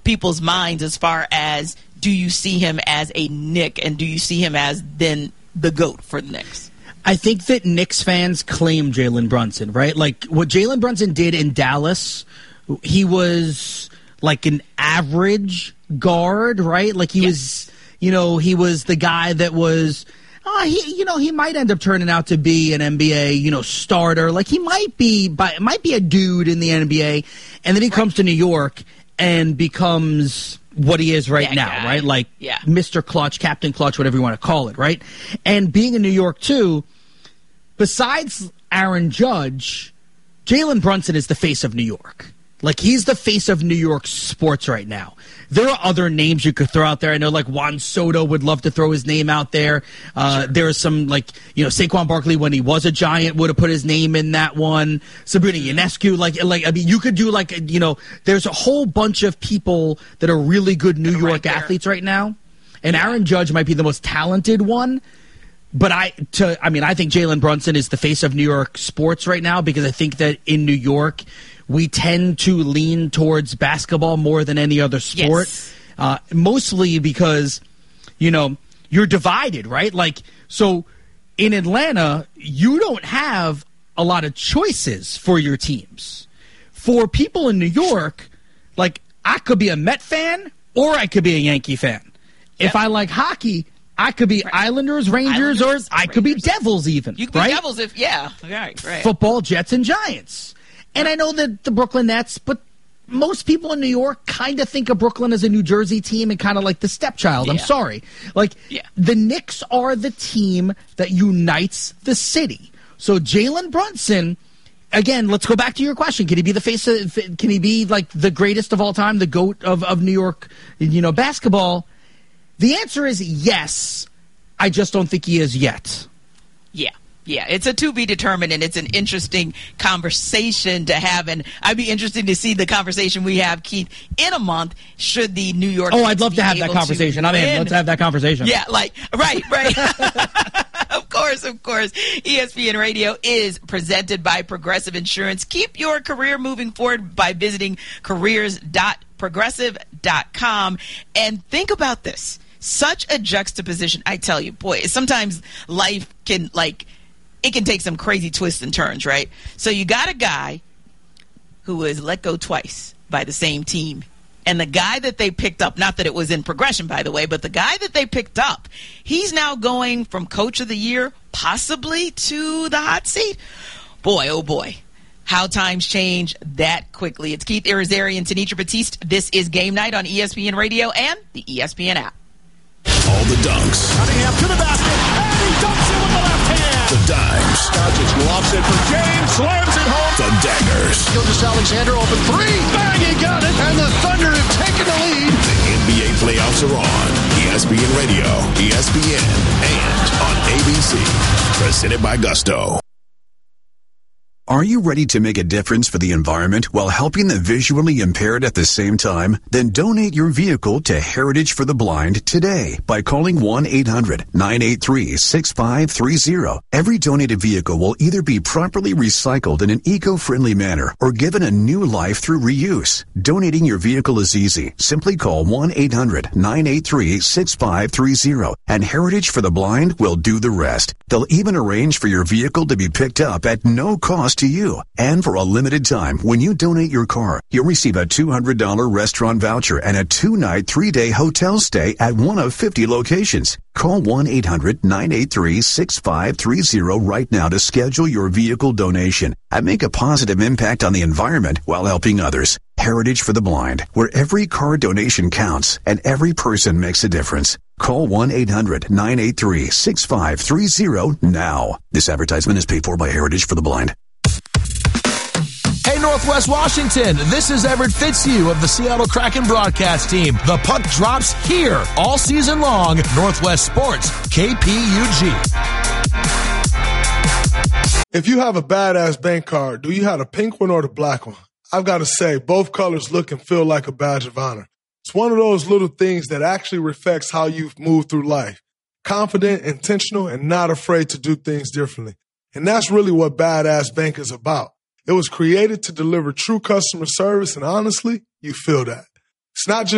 people's minds as far as, do you see him as a Knick, and do you see him as then the GOAT for the Knicks? I think that Knicks fans claim Jalen Brunson, right? Like, what Jalen Brunson did in Dallas, he was like an average guard, right? Like, he was, he was the guy that was, he might end up turning out to be an NBA, starter. Like, he might be a dude in the NBA, and then he comes to New York and becomes what he is right now, right? Like, Mr. Clutch, Captain Clutch, whatever you want to call it, right? And being in New York, too, besides Aaron Judge, Jalen Brunson is the face of New York. Like, he's the face of New York sports right now. There are other names you could throw out there. I know, like, Juan Soto would love to throw his name out there. There are some, like, Saquon Barkley, when he was a Giant, would have put his name in that one. Sabrina Ionescu, I mean, you could do, there's a whole bunch of people that are really good New York athletes right now. And Aaron Judge might be the most talented one. But I think Jalen Brunson is the face of New York sports right now, because I think that in New York, we tend to lean towards basketball more than any other sport, mostly because, you're divided, right? Like, so in Atlanta, you don't have a lot of choices for your teams. For people in New York, like, I could be a Met fan or I could be a Yankee fan. If I like hockey, I could be Islanders, Rangers, or I could be Devils even. You could be Devils if, right. Football, Jets, and Giants. And I know that the Brooklyn Nets, but most people in New York kind of think of Brooklyn as a New Jersey team and kind of like the stepchild. I'm sorry. The Knicks are the team that unites the city. So Jalen Brunson, again, let's go back to your question. Can he be the face of, can he be like the greatest of all time, the GOAT of New York, basketball? The answer is yes. I just don't think he is yet. Yeah, it's a to be determined, and it's an interesting conversation to have. And I'd be interested to see the conversation we have, Keith, in a month, should the New York Knicks I'd love to have that conversation. I'm in. Let's have that conversation. Yeah, right. Of course. ESPN Radio is presented by Progressive Insurance. Keep your career moving forward by visiting careers.progressive.com. And think about this. Such a juxtaposition. I tell you, boy, sometimes life can, it can take some crazy twists and turns, right? So you got a guy who was let go twice by the same team. And the guy that they picked up, not that it was in progression, by the way, but the guy that they picked up, he's now going from Coach of the Year possibly to the hot seat. Boy, oh boy, how times change that quickly. It's Keith Irizarry and Tenitra Batiste. This is Game Night on ESPN Radio and the ESPN app. All the dunks. Cunningham to the basket, and he dunks it with the left hand. The dimes. Doncic lofts it for James, slams it home. The daggers. Gilgeous-Alexander open three. Bang, he got it, and the Thunder have taken the lead. The NBA playoffs are on. ESPN Radio, ESPN, and on ABC. Presented by Gusto. Are you ready to make a difference for the environment while helping the visually impaired at the same time? Then donate your vehicle to Heritage for the Blind today by calling 1-800-983-6530. Every donated vehicle will either be properly recycled in an eco-friendly manner or given a new life through reuse. Donating your vehicle is easy. Simply call 1-800-983-6530 and Heritage for the Blind will do the rest. They'll even arrange for your vehicle to be picked up at no cost to you. And for a limited time, when you donate your car, you'll receive a $200 restaurant voucher and a 2-night, 3-day hotel stay at one of 50 locations. Call 1-800-983-6530 right now to schedule your vehicle donation and make a positive impact on the environment while helping others. Heritage for the Blind, where every car donation counts and every person makes a difference. Call 1-800-983-6530 now. This advertisement is paid for by Heritage for the Blind. Hey, Northwest Washington, this is Everett Fitzhugh of the Seattle Kraken broadcast team. The puck drops here all season long. Northwest Sports, KPUG. If you have a badass bank card, do you have the pink one or the black one? I've got to say, both colors look and feel like a badge of honor. It's one of those little things that actually reflects how you've moved through life. Confident, intentional, and not afraid to do things differently. And that's really what Badass Bank is about. It was created to deliver true customer service, and honestly, you feel that. It's not just